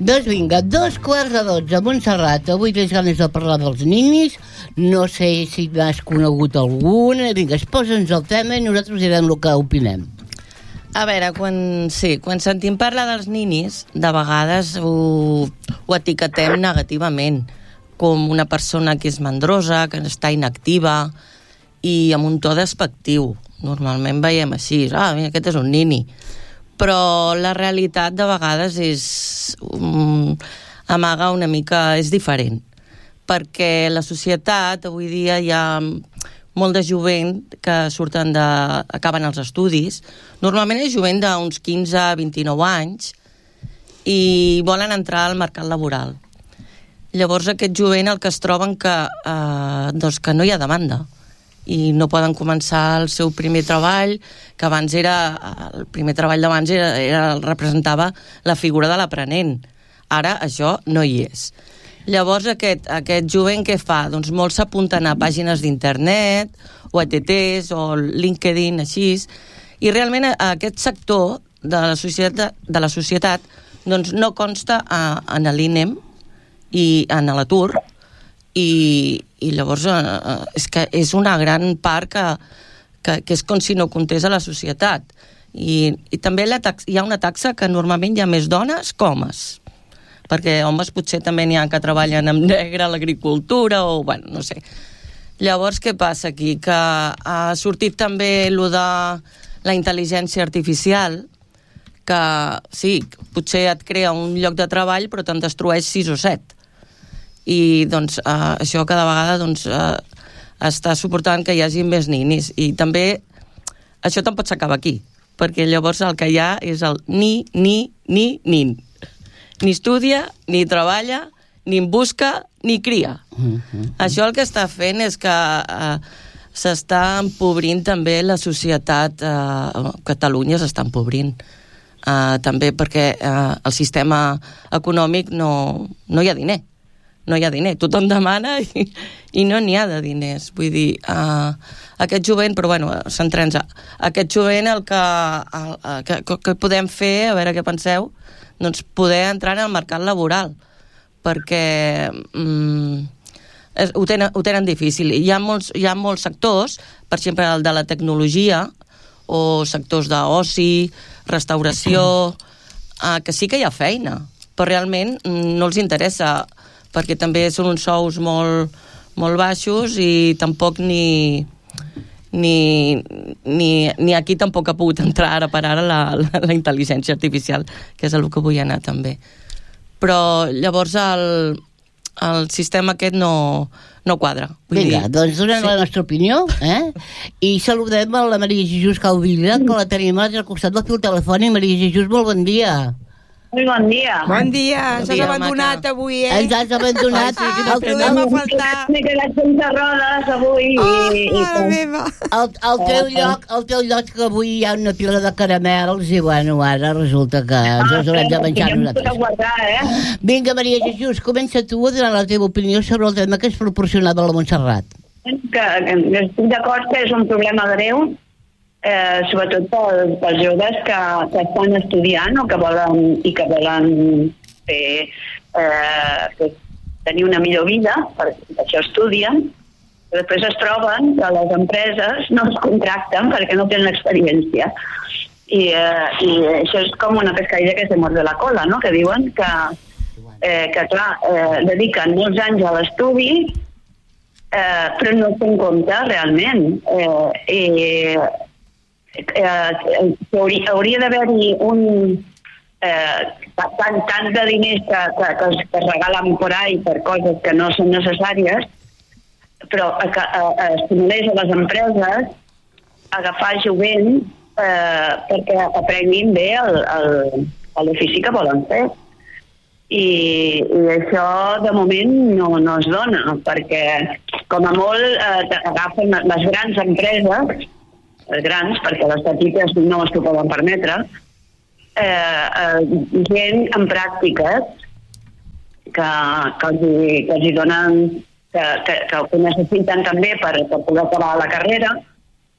Doncs vinga, 11:45, Montserrat. Avui tens ganes de parlar dels ninis. No sé si n'has conegut algun. Vinga, exposa'ns el tema i nosaltres direm el que opinem. A veure, quan sentim parlar dels ninis, de vegades ho etiquetem negativament, com una persona que és mandrosa, que està inactiva, i amb un to despectiu. Normalment veiem així, mira, aquest és un nini. Però la realitat de vegades amaga una mica, és diferent. Perquè la societat, avui dia hi ha molt de jovent que acaben els estudis. Normalment és jovent d'uns 15 a 29 anys i volen entrar al mercat laboral. Llavors aquest jovent el que es troben que no hi ha demanda i no poden començar el seu primer treball, que abans el primer treball d'abans representava la figura de l'aprenent. Ara això no hi és. Llavors aquest jovent què fa? Doncs molts s'apunten a pàgines d'internet o a TTs o LinkedIn, així, i realment aquest sector de la societat doncs no consta en l'INEM i en l'atur, i llavors és que és una gran part que és com si no comptés a la societat. I també hi ha una taxa que normalment hi ha més dones que homes, perquè homes potser també n'hi ha que treballen en negre a l'agricultura o, bueno, no sé. Llavors, què passa aquí? Que ha sortit també allò de la intel·ligència artificial, que sí, potser et crea un lloc de treball però te'n destrueix 6 o 7. I doncs això cada vegada està suportant que hi hagi més ninis. I també això tampoc s'acaba aquí, perquè llavors el que hi ha és el nin. Ni estudia, ni treballa, ni en busca, ni cria. Això el que està fent és que s'està empobrint també la societat. Catalunya s'està empobrint. També perquè el sistema econòmic no hi ha diner. No hi ha diner. Tothom demana i no n'hi ha de diners. Vull dir, aquest jovent, però bueno, centrem-nos. Aquest jovent el que podem fer, a veure què penseu, doncs poder entrar en el mercat laboral, perquè ho tenen difícil. Hi ha molts sectors, per exemple el de la tecnologia o sectors d'oci, restauració, que sí que hi ha feina, però realment no els interessa, perquè també són uns sous molt baixos i tampoc ni aquí tampoc ha pogut entrar ara per ara la intel·ligència artificial, que és el que vull anar també. Però llavors el sistema aquest no quadra. Vinga, doncs donem la nostra opinió, i saludem a la Maria Jesús Caudilla, que la tenim al costat del fil telefònic. Maria Jesús, molt bon dia. Molt bon dia. Bon dia. Ens has abandonat avui, Ens has abandonat. No trobem a faltar. M'he quedat sense rodes avui. Mare meva. Al teu lloc que avui hi ha una pila de caramels i, bueno, ara resulta que ens els haurem de menjar nosaltres. Vinga, Maria Jesús, comença tu a donar la teva opinió sobre el tema que és proporcionat a la Montserrat. Estic d'acord que és un problema greu, sobretot pels joves que estan estudiant o que volen tenir una millor vida, per això estudien, però després es troben que les empreses no els contracten perquè no tenen experiència. I això és com una pescadilla que se morde la cola, no? Que diuen que clar, dediquen molts anys a l'estudi, però no es té en compte realment. Hauria d'haver-hi tant de diners que es regalen per ahí per coses que no són necessàries, però que estimulés a les empreses a agafar jovent perquè aprenguin bé l'ofici que volen fer. I això de moment no es dona, perquè com a molt agafen les grans empreses, les grans, perquè les petites no es poden permetre, gent en pràctiques que els donen, que ho necessiten també per poder acabar la carrera,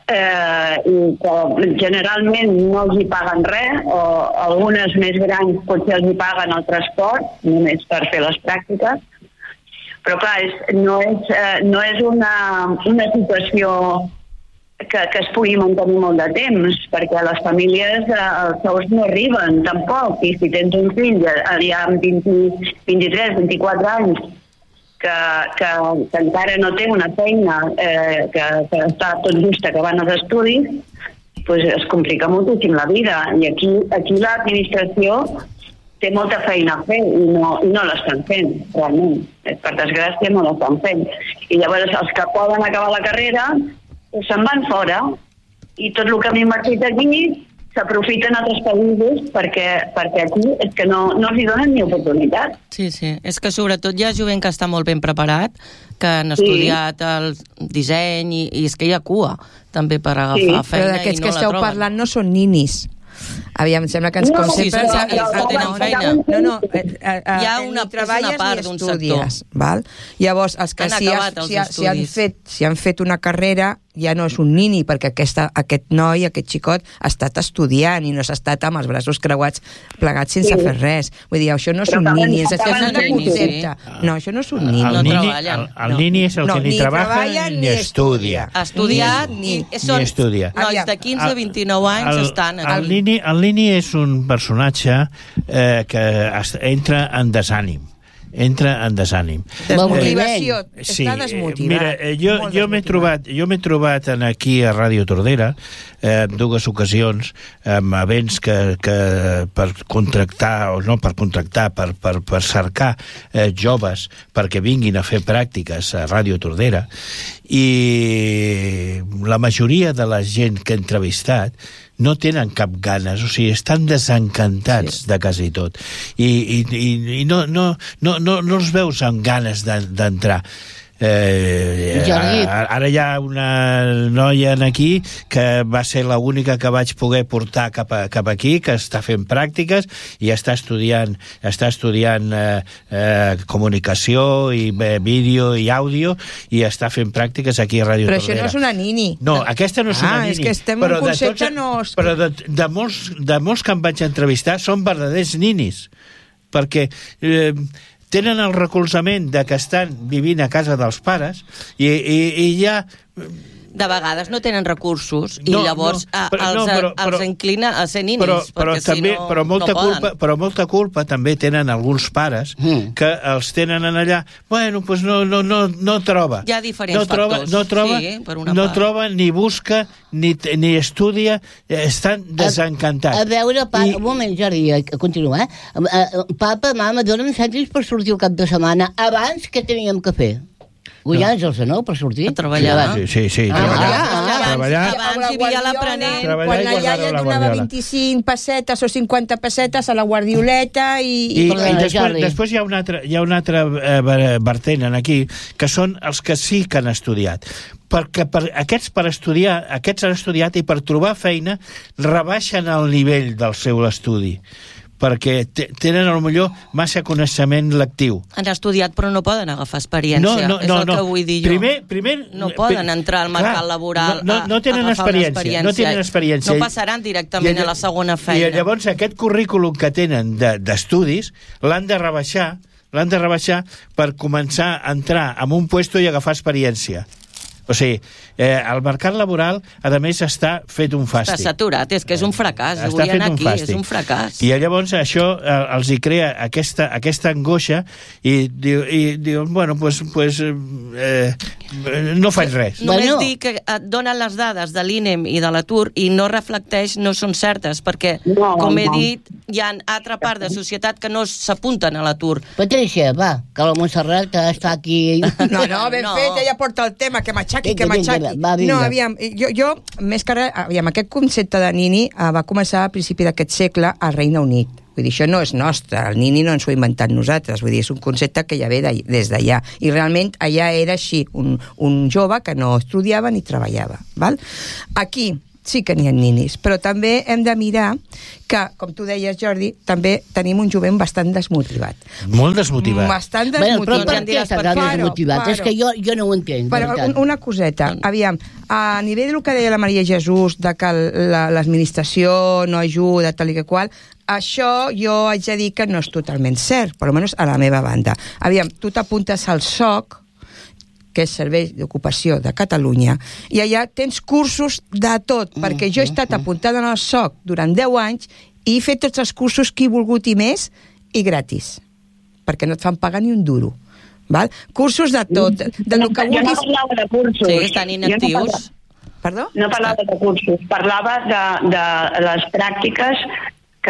i que generalment no els hi paguen res, o algunes més grans potser els hi paguen el transport, només per fer les pràctiques. Però clar, no és una situació que es pugui mantenir molt de temps, perquè les famílies els sous no arriben tampoc, i si tens un fill ja amb 23, 24 anys que encara no té una feina, que està tot just acabant els estudis, doncs es complica moltíssim la vida, i aquí l'administració té molta feina a fer i no l'estan fent, realment. Per desgràcia no l'estan fent. I llavors els que poden acabar la carrera se'n van fora, i tot el que hem invertit aquí s'aprofiten altres països perquè aquí és que no els hi donen ni oportunitat. Sí, és que sobretot hi ha jovent que està molt ben preparat, que han estudiat el disseny, i és que hi ha cua també per agafar feina, però d'aquests que esteu parlant no són ninis. Aviam, em sembla que ens com sempre... No tenen feina. No, hi ha una part d'un sector. Val? Llavors, els que si han fet una carrera ja no és un nini, perquè aquest noi, aquest xicot, ha estat estudiant i no s'ha estat amb els braços creuats plegats sense fer res. Vull dir, això no és un nini, és un concepte. No, això no és un nini. El nini és el que ni treballa ni estudia. Estudiat ni estudia. Nois de 15 a 29 anys estan aquí. El nini és un personatge que entra en desànim. Desmotivació, està desmotivat. Mira, jo m'he trobat aquí a Ràdio Tordera en dues ocasions amb events que per contractar, o no per contractar, per cercar joves perquè vinguin a fer pràctiques a Ràdio Tordera, i la majoria de la gent que he entrevistat no tenen cap ganes, o sigui, estan desencantats de quasi tot, i no els veus amb ganes d'entrar. Ara hi ha una noia aquí que va ser l'única que vaig poder portar cap aquí, que està fent pràctiques i està estudiant comunicació i vídeo i àudio, i està fent pràctiques aquí a Ràdio Tordera. Però això no és una nini. No, aquesta no és una nini. És que estem en un concepte però de molts que em vaig entrevistar són verdaders ninis, perquè tenen el recolzament de que estan vivint a casa dels pares, i ja... De vegades no tenen recursos, i llavors els inclina a ser ninis, perquè si no poden. Però molta culpa també tenen alguns pares que els tenen allà. Bueno, doncs no troba. Hi ha diferents factors. No troba, ni busca, ni estudia, estan desencantats. A veure, un moment, Jordi, continua, Papa, mama, dona'm cèntims per sortir el cap de setmana. Abans, què teníem que fer? Guanyar-nos, no?, per sortir. A treballar. Sí, treballar. Abans hi havia l'aprenent. Quan la iaia donava 25 pessetes o 50 pessetes a la guardioleta i després hi ha una altra vertent aquí, que són els que sí que han estudiat. Perquè aquests han estudiat, i per trobar feina rebaixen el nivell del seu estudi, perquè tenen potser massa coneixement lectiu. Han estudiat però no poden agafar experiència. És el que vull dir jo. Primer no poden entrar al mercat laboral no tenen experiència. No passaran directament a la segona feina. I llavors aquest currículum que tenen d'estudis l'han de rebaixar per començar a entrar en un puesto i agafar experiència. O sigui, el mercat laboral, a més, està fet un fàstic. Està saturat, és que és un fracàs. Vull anar aquí, és un fracàs. I llavors això els hi crea aquesta angoixa, i diuen, bueno, doncs no faig res. Només dir que et donen les dades de l'INEM i de l'atur i no reflecteix, no són certes, perquè, com he dit, hi ha altra part de societat que no s'apunten a l'atur. Patricia, va, que la Montserrat està aquí... No, ben fet, ella porta el tema, que m'aixequi. No, aviam, jo més que res, aquest concepte de nini va començar a principi d'aquest segle al Regne Unit. Vull dir, això no és nostre, el nini no ens ho hem inventat nosaltres, vull dir, és un concepte que ja ve des d'allà, i realment allà era així, un jove que no estudiava ni treballava, val? Aquí sí que n'hi ha ninis, però també hem de mirar que, com tu deies, Jordi, també tenim un jovent bastant desmotivat. Molt desmotivat. Bastant desmotivat. Però per què està tan desmotivat? És que jo no ho entenc. Però una coseta, aviam, a nivell del que deia la Maria Jesús, de que l'administració no ajuda, tal i que qual, això jo haig de dir que no és totalment cert, per almenys a la meva banda. Aviam, tu t'apuntes al SOC, que és Servei d'Ocupació de Catalunya, i allà tens cursos de tot, perquè jo he estat apuntada en el SOC durant 10 anys i he fet tots els cursos que he volgut i més, i gratis, perquè no et fan pagar ni un duro. Val? Cursos de tot, de lo que vulguis. Jo no parlava de cursos. Sí, estan inactius. Perdó? No parlava de cursos, parlava de les pràctiques que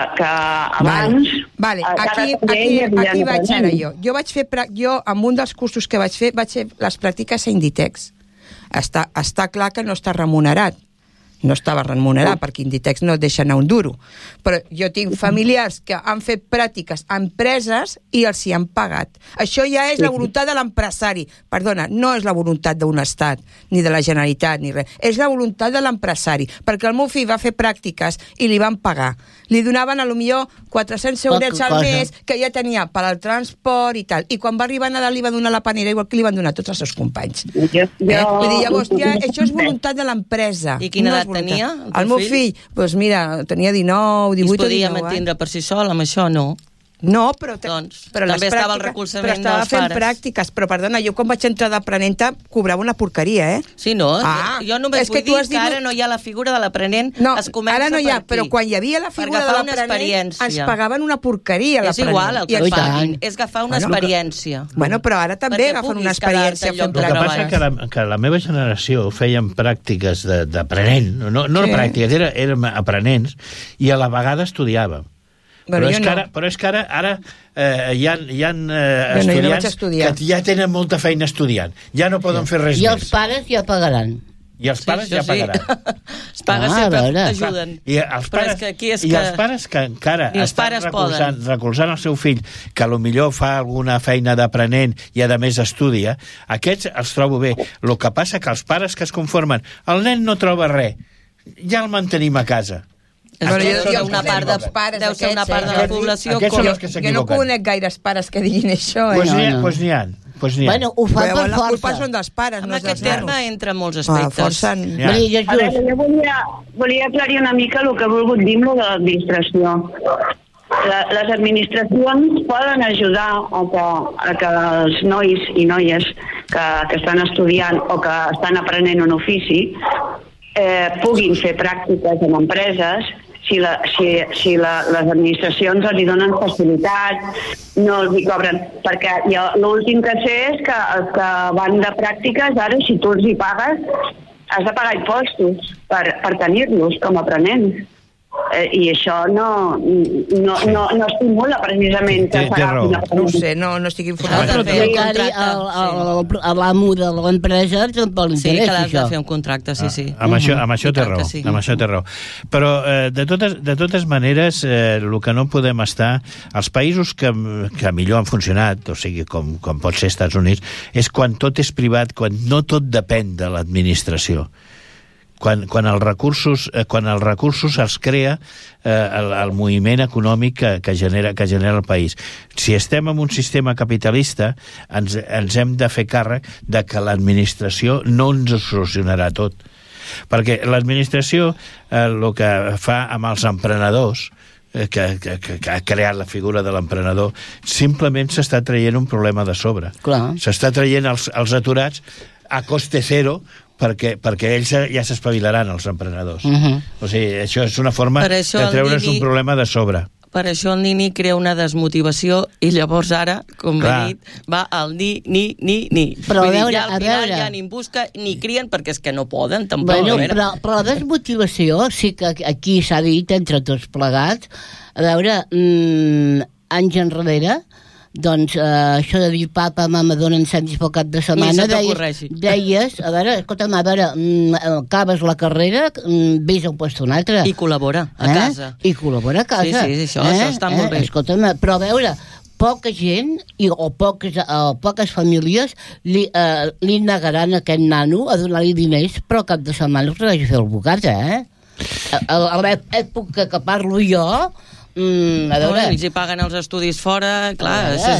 abans... Vale. Aquí vaig ara jo. Jo, amb un dels cursos que vaig fer les pràctiques a Inditex. Està clar que no està remunerat. No estava remunerat, perquè Inditex no et deixa anar un duro. Però jo tinc familiars que han fet pràctiques a empreses i els hi han pagat. Això ja és la voluntat de l'empresari. Perdona, no és la voluntat d'un estat, ni de la Generalitat, ni res. És la voluntat de l'empresari. Perquè el meu fill va fer pràctiques i li van pagar. Li donaven, potser 400 eurets al mes, que ja tenia per al transport i tal. I quan va arribar a Nadal li va donar la panera, igual que li van donar tots els seus companys. Vull dir, llavors, això és voluntat de l'empresa. I quina edat tenia? El meu fill, doncs mira, tenia 19, 18 o 19. I es podia mantindre per si sol, amb això no? No, però també estava el recolzament dels pares. Però estava fent pràctiques. Però, perdona, jo quan vaig entrar d'aprenenta cobrava una porqueria, eh? Sí, no? Jo només vull dir que ara no hi ha la figura de l'aprenent. No, es comença ara no hi ha, per aquí. però quan hi havia la figura de l'aprenent ens pagaven una porqueria l'aprenent. És igual el que paguin, és agafar una experiència. Bueno, però ara també agafen una experiència fent pràctiques. El que passa que la meva generació feien pràctiques d'aprenent, no pràctiques, érem aprenents, i a la vegada estudiàvem. Però és que ara hi ha estudiants que ja tenen molta feina estudiant. Ja no poden fer res més. I els pares ja pagaran. I els pares ja pagaran. Els pares sempre t'ajuden. I els pares que encara estan recolzant el seu fill, que potser fa alguna feina d'aprenent i a més estudia, aquests els trobo bé. El que passa que els pares que es conformen, el nen no troba res, ja el mantenim a casa. Deu ser una part de la població. Jo no conec gaires pares que diguin això. Doncs n'hi ha. Bueno, ho fa per força. La culpa són dels pares, no dels nanos. En aquest terme entra molts aspectes. A veure, jo volia aclarir una mica el que he volgut dir amb l'administració. Les administracions poden ajudar a que els nois i noies que estan estudiant o que estan aprenent un ofici puguin fer pràctiques en empreses si les administracions els donen facilitat, no els hi cobren. Perquè l'últim que sé és que els que van de pràctiques, ara, si tu els hi pagues, has de pagar impostos per tenir-los com a aprenents. I això no estimula precisament que no ho sé, no estic informada. A l'amo de l'empresa tampoc li interessa això. Sí, que l'has de fer un contracte, sí. Amb això té raó. Però de totes maneres el que no podem estar, els països que millor han funcionat, o sigui, com pot ser Estats Units, és quan tot és privat, quan no tot depèn de l'administració. Quan els recursos els crea el moviment econòmic que genera el país. Si estem en un sistema capitalista, ens hem de fer càrrec de que l'administració no ens ho solucionarà tot. Perquè l'administració el que fa amb els emprenedors, que ha creat la figura de l'emprenedor, simplement s'està traient un problema de sobre. S'està traient els aturats a coste cero, perquè ells ja s'espavilaran, els emprenedors. O sigui, això és una forma de treure's un problema de sobre. Per això el Nini crea una desmotivació i llavors ara, com he dit, va al ni. Però al final ja ni busca ni crien perquè és que no poden, tampoc. Però la desmotivació sí que aquí s'ha dit entre tots plegats. A veure, anys enrere, doncs això de dir papa, mama, donen incendis pel cap de setmana, deies, a veure, escolta'm, acabes la carrera, vés a un lloc un altre. I col·labora a casa. I col·labora a casa. Sí, això està molt bé. Escolta'm, però a veure, poca gent o poques famílies li negaran a aquest nano a donar-li diners, però cap de setmana us vagi a fer el bocata, A l'època que parlo jo, a veure... Ells hi paguen els estudis fora, clar, és